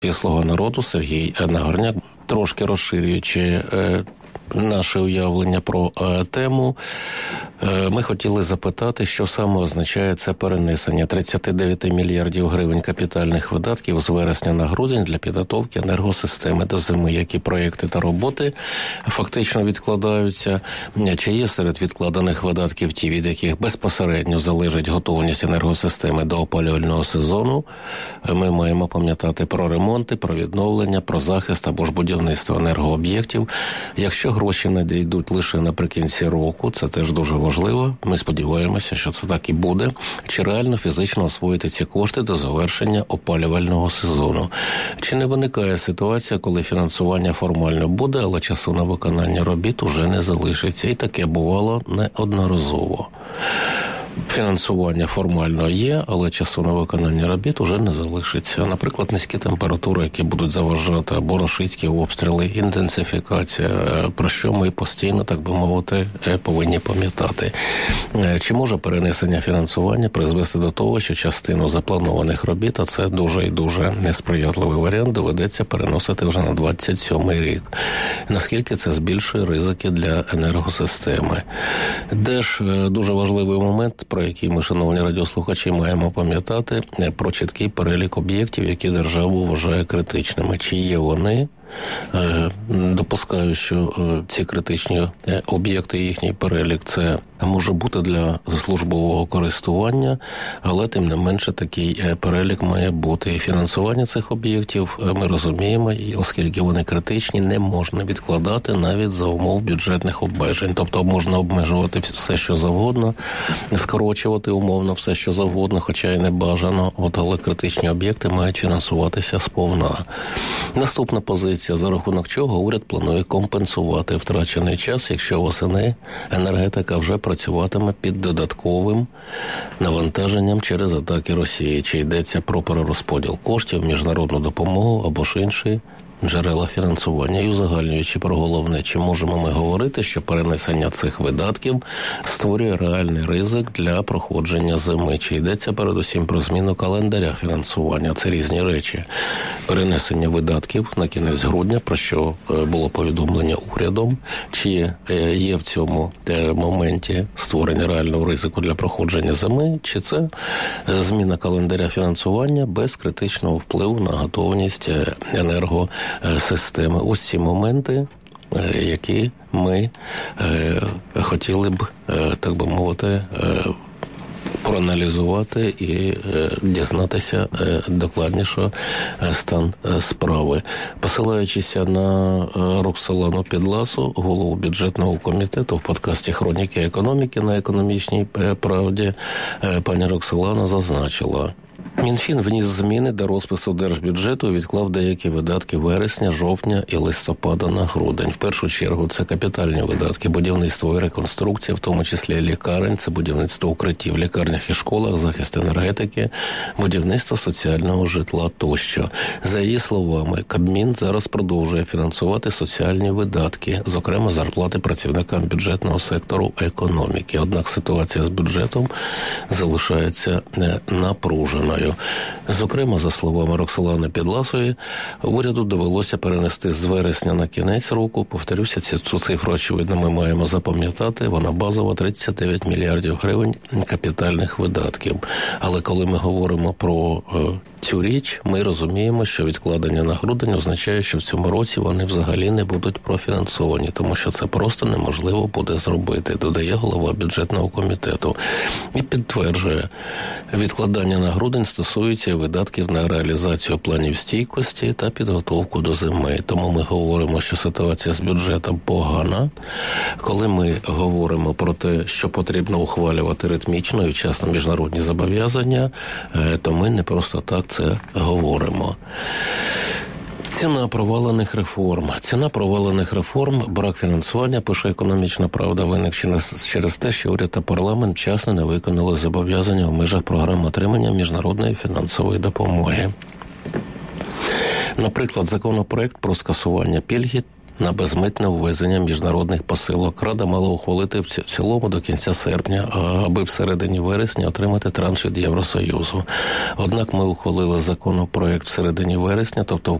«Слуга народу» Сергій Нагорняк, трошки розширюючи наше уявлення про тему, ми хотіли запитати, що саме означає це перенесення 39 мільярдів гривень капітальних видатків з вересня на грудень для підготовки енергосистеми до зими. Які проєкти та роботи фактично відкладаються? Чи є серед відкладених видатків ті, від яких безпосередньо залежить готовність енергосистеми до опалювального сезону? Ми маємо пам'ятати про ремонти, про відновлення, про захист або ж будівництво енергооб'єктів. Якщо гроші надійдуть лише наприкінці року, це теж дуже важливо. Ми сподіваємося, що це так і буде. Чи реально фізично освоїти ці кошти до завершення опалювального сезону? Чи не виникає ситуація, коли фінансування формально буде, але часу на виконання робіт уже не залишиться? І таке бувало неодноразово. Фінансування формально є, але часу на виконання робіт уже не залишиться. Наприклад, низькі температури, які будуть заважати, або рашистські обстріли, інтенсифікація, про що ми постійно, так би мовити, повинні пам'ятати. Чи може перенесення фінансування призвести до того, що частину запланованих робіт, а це дуже і дуже несприятливий варіант, доведеться переносити вже на 27-й рік? Наскільки це збільшує ризики для енергосистеми? Де ж дуже важливий момент, про який ми, шановні радіослухачі, маємо пам'ятати, про чіткий перелік об'єктів, які держава вважає критичними. Чи є вони? Допускаю, що ці критичні об'єкти, їхній перелік, це може бути для службового користування, але тим не менше такий перелік має бути. І фінансування цих об'єктів, ми розуміємо, і оскільки вони критичні, не можна відкладати навіть за умов бюджетних обмежень. Тобто можна обмежувати все, що завгодно, скорочувати умовно все, що завгодно, хоча й не бажано, але критичні об'єкти мають фінансуватися сповна. Наступна позиція. За рахунок чого уряд планує компенсувати втрачений час, якщо восени енергетика вже працюватиме під додатковим навантаженням через атаки Росії. Чи йдеться про перерозподіл коштів, міжнародну допомогу або ж інші джерела фінансування? І узагальнюючи про головне, чи можемо ми говорити, що перенесення цих видатків створює реальний ризик для проходження зими? Чи йдеться передусім про зміну календаря фінансування? Це різні речі. Перенесення видатків на кінець грудня, про що було повідомлення урядом, чи є в цьому моменті створення реального ризику для проходження зими, чи це зміна календаря фінансування без критичного впливу на готовність енергосистеми. Ось ці моменти, які ми хотіли б, так би мовити, проаналізувати і дізнатися докладніше стан справи. Посилаючися на Роксолану Підласу, голову бюджетного комітету, в подкасті «Хроніки економіки» на «Економічній правді», пані Роксолана зазначила: Мінфін вніс зміни до розпису держбюджету і відклав деякі видатки вересня, жовтня і листопада на грудень. В першу чергу це капітальні видатки, будівництво і реконструкція, в тому числі лікарень, це будівництво укриттів в лікарнях і школах, захист енергетики, будівництво соціального житла тощо. За її словами, Кабмін зараз продовжує фінансувати соціальні видатки, зокрема зарплати працівникам бюджетного сектору економіки. Однак ситуація з бюджетом залишається напруженою. Зокрема, за словами Роксолани Підласої, уряду довелося перенести з вересня на кінець року. Повторюся, цю цифру, очевидно, ми маємо запам'ятати. Вона базова — 39 мільярдів гривень капітальних видатків. Але коли ми говоримо про цю річ, ми розуміємо, що відкладення на грудень означає, що в цьому році вони взагалі не будуть профінансовані, тому що це просто неможливо буде зробити, додає голова бюджетного комітету. І підтверджує, відкладання на грудень стосується видатків на реалізацію планів стійкості та підготовку до зими. Тому ми говоримо, що ситуація з бюджетом погана. Коли ми говоримо про те, що потрібно ухвалювати ритмічно і вчасно міжнародні зобов'язання, то ми не просто так це говоримо. Ціна провалених реформ, брак фінансування, пише «Економічна правда», виник через те, що уряд та парламент вчасно не виконали зобов'язання в межах програм отримання міжнародної фінансової допомоги. Наприклад, законопроект про скасування пільги на безмитне ввезення міжнародних посилок. Рада мала ухвалити в цілому до кінця серпня, аби всередині вересня отримати транш від Євросоюзу. Однак ми ухвалили законопроект всередині вересня, тобто